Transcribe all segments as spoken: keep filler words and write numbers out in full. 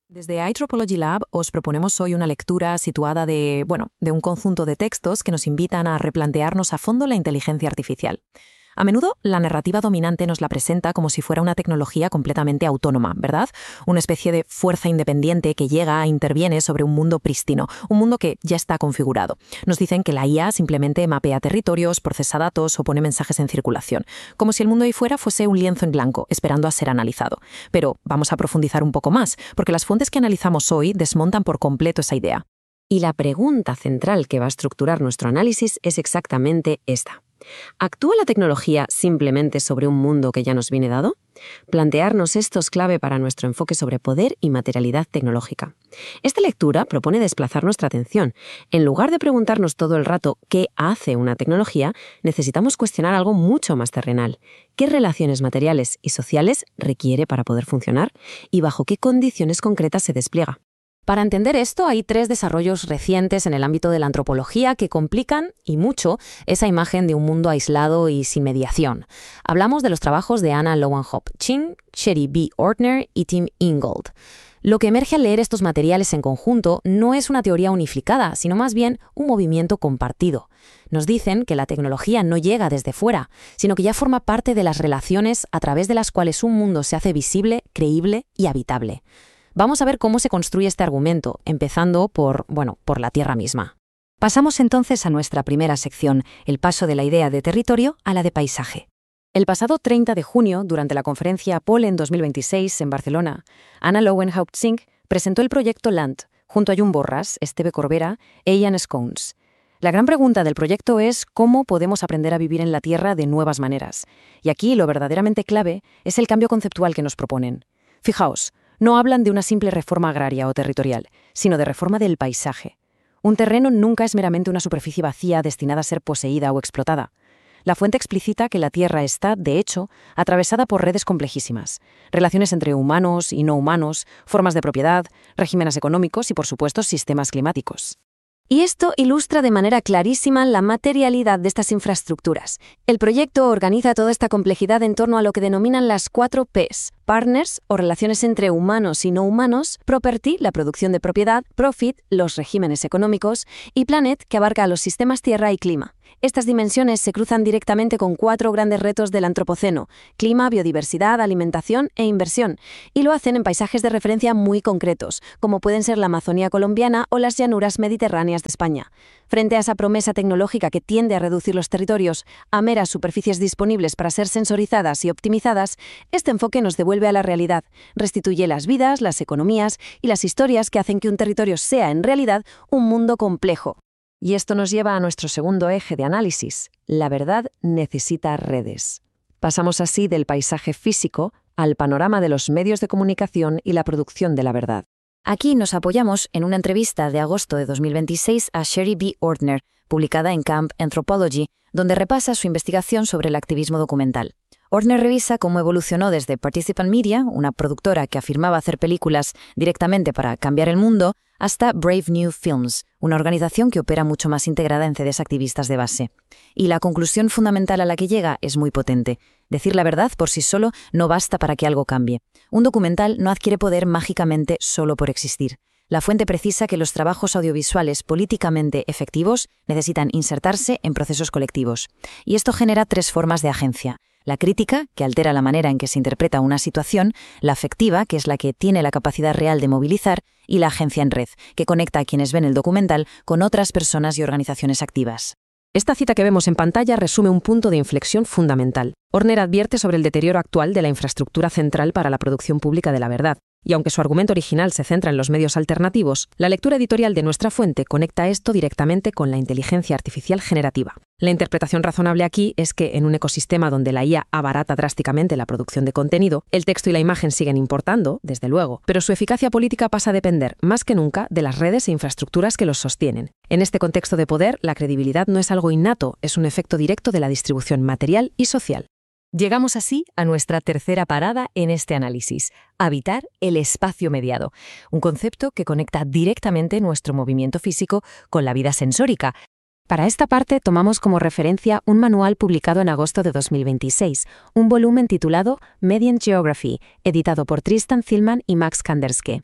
Desde iTropology Lab os proponemos hoy una lectura situada de, bueno, de un conjunto de textos que nos invitan a replantearnos a fondo la inteligencia artificial. A menudo, la narrativa dominante nos la presenta como si fuera una tecnología completamente autónoma, ¿verdad? Una especie de fuerza independiente que llega e interviene sobre un mundo prístino, un mundo que ya está configurado. Nos dicen que la I A simplemente mapea territorios, procesa datos o pone mensajes en circulación, como si el mundo ahí fuera fuese un lienzo en blanco, esperando a ser analizado. Pero vamos a profundizar un poco más, porque las fuentes que analizamos hoy desmontan por completo esa idea. Y la pregunta central que va a estructurar nuestro análisis es exactamente esta. ¿Actúa la tecnología simplemente sobre un mundo que ya nos viene dado? Plantearnos esto es clave para nuestro enfoque sobre poder y materialidad tecnológica. Esta lectura propone desplazar nuestra atención. En lugar de preguntarnos todo el rato qué hace una tecnología, necesitamos cuestionar algo mucho más terrenal. ¿Qué relaciones materiales y sociales requiere para poder funcionar? ¿Y bajo qué condiciones concretas se despliega? Para entender esto, hay tres desarrollos recientes en el ámbito de la antropología que complican, y mucho, esa imagen de un mundo aislado y sin mediación. Hablamos de los trabajos de Anna Lowenhaupt-Ching, Sherry B. Ortner y Tim Ingold. Lo que emerge al leer estos materiales en conjunto no es una teoría unificada, sino más bien un movimiento compartido. Nos dicen que la tecnología no llega desde fuera, sino que ya forma parte de las relaciones a través de las cuales un mundo se hace visible, creíble y habitable. Vamos a ver cómo se construye este argumento, empezando por, bueno, por la Tierra misma. Pasamos entonces a nuestra primera sección, el paso de la idea de territorio a la de paisaje. El pasado treinta de junio, durante la conferencia Pollen dos mil veintiséis en Barcelona, Anna Lowenhaupt-Ching presentó el proyecto Land, junto a Llum Borras, Esteve Corbera e Ian Scones. La gran pregunta del proyecto es cómo podemos aprender a vivir en la Tierra de nuevas maneras. Y aquí lo verdaderamente clave es el cambio conceptual que nos proponen. Fijaos, no hablan de una simple reforma agraria o territorial, sino de reforma del paisaje. Un terreno nunca es meramente una superficie vacía destinada a ser poseída o explotada. La fuente explicita que la Tierra está, de hecho, atravesada por redes complejísimas, relaciones entre humanos y no humanos, formas de propiedad, regímenes económicos y, por supuesto, sistemas climáticos. Y esto ilustra de manera clarísima la materialidad de estas infraestructuras. El proyecto organiza toda esta complejidad en torno a lo que denominan las cuatro P's: partners, o relaciones entre humanos y no humanos; property, la producción de propiedad; profit, los regímenes económicos; y planet, que abarca a los sistemas tierra y clima. Estas dimensiones se cruzan directamente con cuatro grandes retos del antropoceno: clima, biodiversidad, alimentación e inversión, y lo hacen en paisajes de referencia muy concretos, como pueden ser la Amazonía colombiana o las llanuras mediterráneas de España. Frente a esa promesa tecnológica que tiende a reducir los territorios a meras superficies disponibles para ser sensorizadas y optimizadas, este enfoque nos devuelve a la realidad, restituye las vidas, las economías y las historias que hacen que un territorio sea en realidad un mundo complejo. Y esto nos lleva a nuestro segundo eje de análisis: la verdad necesita redes. Pasamos así del paisaje físico al panorama de los medios de comunicación y la producción de la verdad. Aquí nos apoyamos en una entrevista de agosto de dos mil veintiséis a Sherry B. Ortner, publicada en Camp Anthropology, donde repasa su investigación sobre el activismo documental. Ortner revisa cómo evolucionó desde Participant Media, una productora que afirmaba hacer películas directamente para cambiar el mundo, hasta Brave New Films, una organización que opera mucho más integrada en redes activistas de base. Y la conclusión fundamental a la que llega es muy potente. Decir la verdad por sí solo no basta para que algo cambie. Un documental no adquiere poder mágicamente solo por existir. La fuente precisa que los trabajos audiovisuales políticamente efectivos necesitan insertarse en procesos colectivos. Y esto genera tres formas de agencia: la crítica, que altera la manera en que se interpreta una situación; la afectiva, que es la que tiene la capacidad real de movilizar; y la agencia en red, que conecta a quienes ven el documental con otras personas y organizaciones activas. Esta cita que vemos en pantalla resume un punto de inflexión fundamental. Ortner advierte sobre el deterioro actual de la infraestructura central para la producción pública de la verdad. Y aunque su argumento original se centra en los medios alternativos, la lectura editorial de nuestra fuente conecta esto directamente con la inteligencia artificial generativa. La interpretación razonable aquí es que, en un ecosistema donde la I A abarata drásticamente la producción de contenido, el texto y la imagen siguen importando, desde luego, pero su eficacia política pasa a depender, más que nunca, de las redes e infraestructuras que los sostienen. En este contexto de poder, la credibilidad no es algo innato, es un efecto directo de la distribución material y social. Llegamos así a nuestra tercera parada en este análisis: habitar el espacio mediado, un concepto que conecta directamente nuestro movimiento físico con la vida sensórica. Para esta parte tomamos como referencia un manual publicado en agosto de dos mil veintiséis, un volumen titulado Median Geography, editado por Tristan Thielman y Max Kanderske.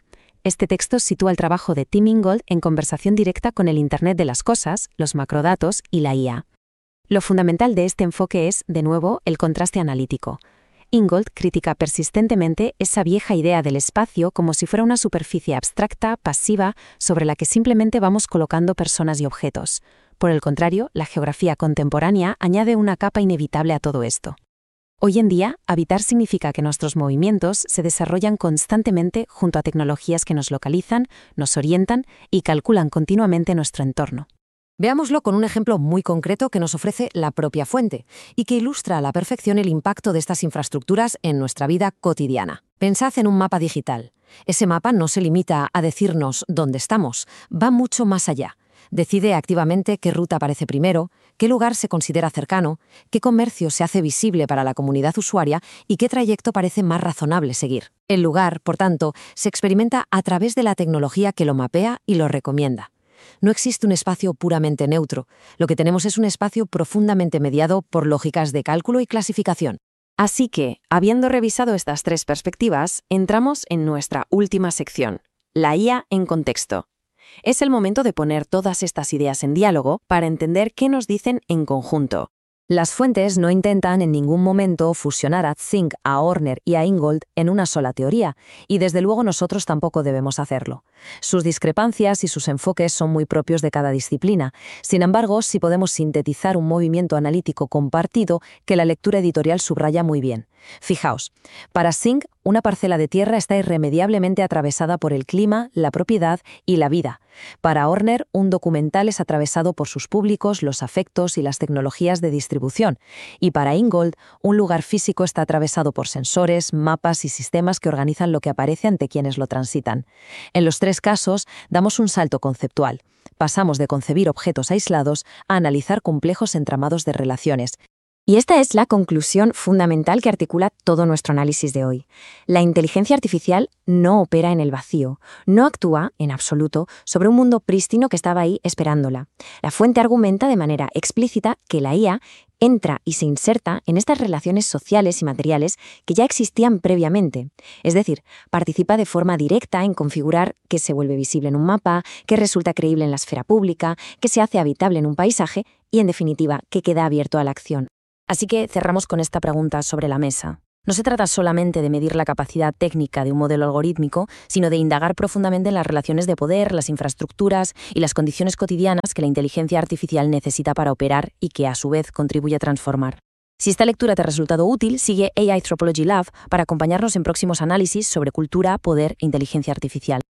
Este texto sitúa el trabajo de Tim Ingold en conversación directa con el Internet de las cosas, los macrodatos y la I A. Lo fundamental de este enfoque es, de nuevo, el contraste analítico. Ingold critica persistentemente esa vieja idea del espacio como si fuera una superficie abstracta, pasiva, sobre la que simplemente vamos colocando personas y objetos. Por el contrario, la geografía contemporánea añade una capa inevitable a todo esto. Hoy en día, habitar significa que nuestros movimientos se desarrollan constantemente junto a tecnologías que nos localizan, nos orientan y calculan continuamente nuestro entorno. Veámoslo con un ejemplo muy concreto que nos ofrece la propia fuente y que ilustra a la perfección el impacto de estas infraestructuras en nuestra vida cotidiana. Pensad en un mapa digital. Ese mapa no se limita a decirnos dónde estamos, va mucho más allá. Decide activamente qué ruta aparece primero, qué lugar se considera cercano, qué comercio se hace visible para la comunidad usuaria y qué trayecto parece más razonable seguir. El lugar, por tanto, se experimenta a través de la tecnología que lo mapea y lo recomienda. No existe un espacio puramente neutro. Lo que tenemos es un espacio profundamente mediado por lógicas de cálculo y clasificación. Así que, habiendo revisado estas tres perspectivas, entramos en nuestra última sección, la I A en contexto. Es el momento de poner todas estas ideas en diálogo para entender qué nos dicen en conjunto. Las fuentes no intentan en ningún momento fusionar a Zink, a Horner y a Ingold en una sola teoría, y desde luego nosotros tampoco debemos hacerlo. Sus discrepancias y sus enfoques son muy propios de cada disciplina. Sin embargo, sí podemos sintetizar un movimiento analítico compartido que la lectura editorial subraya muy bien. Fijaos, para Zink, una parcela de tierra está irremediablemente atravesada por el clima, la propiedad y la vida. Para Horner, un documental es atravesado por sus públicos, los afectos y las tecnologías de distribución. Y para Ingold, un lugar físico está atravesado por sensores, mapas y sistemas que organizan lo que aparece ante quienes lo transitan. En los tres casos, damos un salto conceptual. Pasamos de concebir objetos aislados a analizar complejos entramados de relaciones. Y esta es la conclusión fundamental que articula todo nuestro análisis de hoy. La inteligencia artificial no opera en el vacío, no actúa, en absoluto, sobre un mundo prístino que estaba ahí esperándola. La fuente argumenta de manera explícita que la I A entra y se inserta en estas relaciones sociales y materiales que ya existían previamente. Es decir, participa de forma directa en configurar qué se vuelve visible en un mapa, qué resulta creíble en la esfera pública, qué se hace habitable en un paisaje y, en definitiva, qué queda abierto a la acción. Así que cerramos con esta pregunta sobre la mesa. No se trata solamente de medir la capacidad técnica de un modelo algorítmico, sino de indagar profundamente en las relaciones de poder, las infraestructuras y las condiciones cotidianas que la inteligencia artificial necesita para operar y que, a su vez, contribuye a transformar. Si esta lectura te ha resultado útil, sigue A I Anthropology Lab para acompañarnos en próximos análisis sobre cultura, poder e inteligencia artificial.